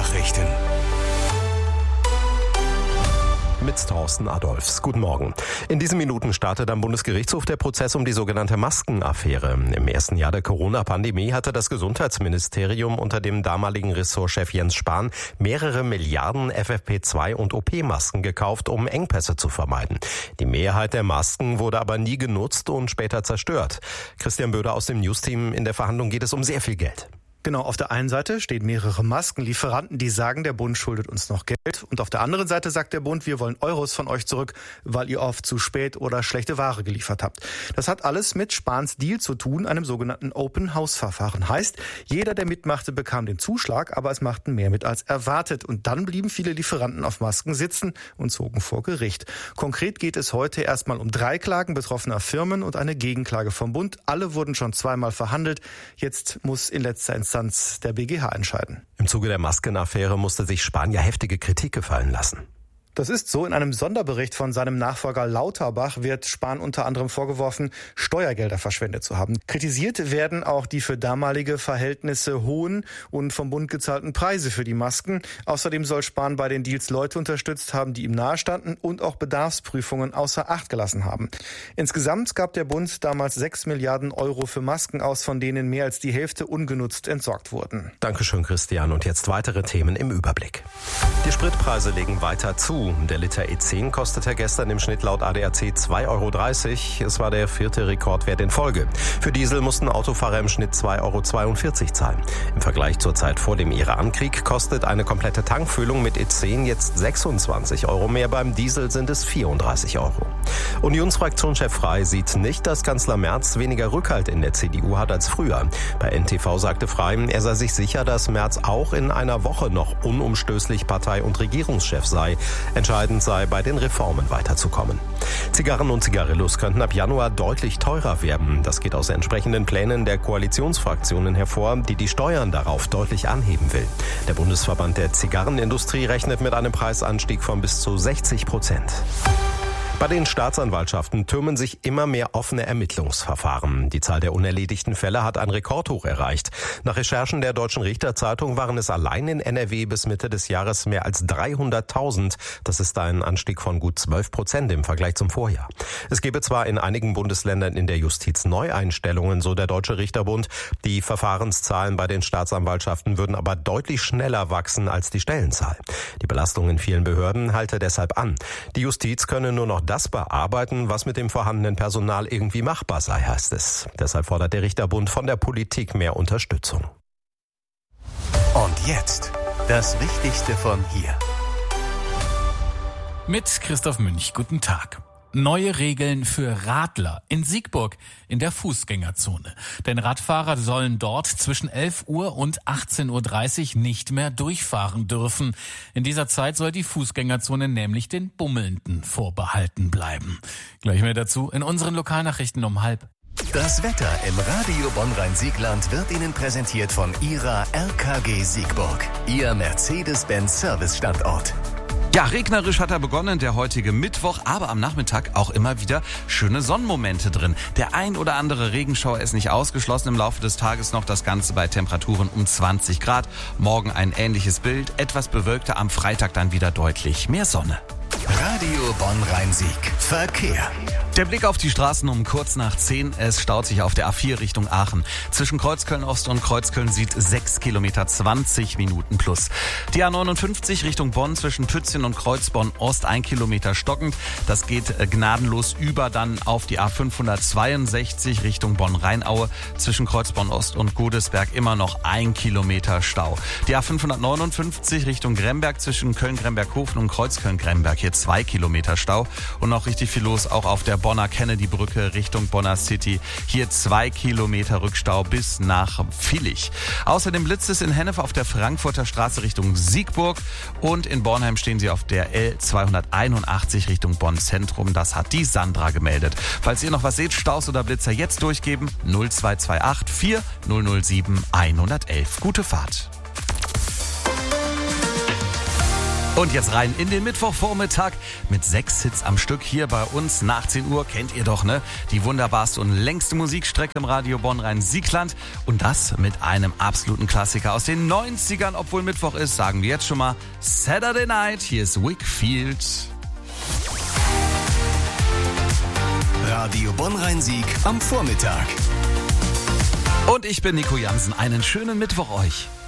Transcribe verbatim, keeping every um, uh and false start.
Nachrichten. Mit Thorsten Adolfs. Guten Morgen. In diesen Minuten startet am Bundesgerichtshof der Prozess um die sogenannte Maskenaffäre. Im ersten Jahr der Corona-Pandemie hatte das Gesundheitsministerium unter dem damaligen Ressortchef Jens Spahn mehrere Milliarden F F P zwei und O P-Masken gekauft, um Engpässe zu vermeiden. Die Mehrheit der Masken wurde aber nie genutzt und später zerstört. Christian Böder aus dem News-Team: In der Verhandlung geht es um sehr viel Geld. Genau, auf der einen Seite stehen mehrere Maskenlieferanten, die sagen, der Bund schuldet uns noch Geld. Und auf der anderen Seite sagt der Bund, wir wollen Euros von euch zurück, weil ihr oft zu spät oder schlechte Ware geliefert habt. Das hat alles mit Spahns Deal zu tun, einem sogenannten Open-House-Verfahren. Heißt, jeder, der mitmachte, bekam den Zuschlag, aber es machten mehr mit als erwartet. Und dann blieben viele Lieferanten auf Masken sitzen und zogen vor Gericht. Konkret geht es heute erstmal um drei Klagen betroffener Firmen und eine Gegenklage vom Bund. Alle wurden schon zweimal verhandelt. Jetzt muss in letzter Instanz der B G H entscheiden. Im Zuge der Maskenaffäre musste sich Spahn ja heftige Kritik gefallen lassen. Das ist so. In einem Sonderbericht von seinem Nachfolger Lauterbach wird Spahn unter anderem vorgeworfen, Steuergelder verschwendet zu haben. Kritisiert werden auch die für damalige Verhältnisse hohen und vom Bund gezahlten Preise für die Masken. Außerdem soll Spahn bei den Deals Leute unterstützt haben, die ihm nahestanden und auch Bedarfsprüfungen außer Acht gelassen haben. Insgesamt gab der Bund damals sechs Milliarden Euro für Masken aus, von denen mehr als die Hälfte ungenutzt entsorgt wurden. Dankeschön, Christian. Und jetzt weitere Themen im Überblick. Die Spritpreise legen weiter zu. Der Liter E zehn kostete gestern im Schnitt laut A D A C zwei Euro dreißig. Es war der vierte Rekordwert in Folge. Für Diesel mussten Autofahrer im Schnitt zwei Euro zweiundvierzig zahlen. Im Vergleich zur Zeit vor dem Irankrieg kostet eine komplette Tankfüllung mit E zehn jetzt sechsundzwanzig Euro mehr. Beim Diesel sind es vierunddreißig Euro. Unionsfraktionschef Frey sieht nicht, dass Kanzler Merz weniger Rückhalt in der C D U hat als früher. Bei N T V sagte Frey, er sei sich sicher, dass Merz auch in einer Woche noch unumstößlich Partei- und Regierungschef sei. Entscheidend sei, bei den Reformen weiterzukommen. Zigarren und Zigarillos könnten ab Januar deutlich teurer werden. Das geht aus entsprechenden Plänen der Koalitionsfraktionen hervor, die die Steuern darauf deutlich anheben will. Der Bundesverband der Zigarrenindustrie rechnet mit einem Preisanstieg von bis zu sechzig Prozent. Bei den Staatsanwaltschaften türmen sich immer mehr offene Ermittlungsverfahren. Die Zahl der unerledigten Fälle hat ein Rekordhoch erreicht. Nach Recherchen der Deutschen Richterzeitung waren es allein in N R W bis Mitte des Jahres mehr als dreihunderttausend. Das ist ein Anstieg von gut zwölf Prozent im Vergleich zum Vorjahr. Es gebe zwar in einigen Bundesländern in der Justiz Neueinstellungen, so der Deutsche Richterbund. Die Verfahrenszahlen bei den Staatsanwaltschaften würden aber deutlich schneller wachsen als die Stellenzahl. Die Belastung in vielen Behörden halte deshalb an. Die Justiz könne nur noch das bearbeiten, was mit dem vorhandenen Personal irgendwie machbar sei, heißt es. Deshalb fordert der Richterbund von der Politik mehr Unterstützung. Und jetzt das Wichtigste von hier. Mit Christoph Münch, guten Tag. Neue Regeln für Radler in Siegburg in der Fußgängerzone. Denn Radfahrer sollen dort zwischen elf Uhr und achtzehn Uhr dreißig nicht mehr durchfahren dürfen. In dieser Zeit soll die Fußgängerzone nämlich den Bummelnden vorbehalten bleiben. Gleich mehr dazu in unseren Lokalnachrichten um halb. Das Wetter im Radio Bonn-Rhein-Siegland wird Ihnen präsentiert von Ihrer R K G Siegburg, Ihr Mercedes-Benz-Service-Standort. Ja, regnerisch hat er begonnen, der heutige Mittwoch, aber am Nachmittag auch immer wieder schöne Sonnenmomente drin. Der ein oder andere Regenschauer ist nicht ausgeschlossen, im Laufe des Tages noch das Ganze bei Temperaturen um zwanzig Grad. Morgen ein ähnliches Bild, etwas bewölkter, am Freitag dann wieder deutlich mehr Sonne. Radio Bonn-Rhein-Sieg. Verkehr. Der Blick auf die Straßen um kurz nach zehn. Es staut sich auf der A vier Richtung Aachen. Zwischen Kreuzköln-Ost und Kreuzköln-Süd sechs Kilometer, zwanzig Minuten plus. Die A neunundfünfzig Richtung Bonn zwischen Tützingen und Kreuzborn-Ost ein Kilometer stockend. Das geht gnadenlos über dann auf die A fünfhundertzweiundsechzig Richtung Bonn-Rheinaue. Zwischen Kreuzborn-Ost und Godesberg immer noch ein Kilometer Stau. Die A fünfhundertneunundfünfzig Richtung Gremberg zwischen Köln-Gremberg-Hofen und Kreuzköln-Gremberg. Hier zwei Kilometer Stau und noch richtig viel los auch auf der Bonner Kennedy-Brücke Richtung Bonner City. Hier zwei Kilometer Rückstau bis nach Villich. Außerdem blitzt es in Hennef auf der Frankfurter Straße Richtung Siegburg und in Bornheim stehen sie auf der L zweihunderteinundachtzig Richtung Bonn Zentrum. Das hat die Sandra gemeldet. Falls ihr noch was seht, Staus oder Blitzer jetzt durchgeben. null zwei zwei acht vier null null sieben eins eins eins. Gute Fahrt. Und jetzt rein in den Mittwochvormittag mit sechs Hits am Stück hier bei uns nach zehn Uhr. Kennt ihr doch, ne? Die wunderbarste und längste Musikstrecke im Radio Bonn-Rhein-Siegland. Und das mit einem absoluten Klassiker aus den neunzigern. Obwohl Mittwoch ist, sagen wir jetzt schon mal Saturday Night. Hier ist Wakefield. Radio Bonn-Rhein-Sieg am Vormittag. Und ich bin Nico Jansen. Einen schönen Mittwoch euch.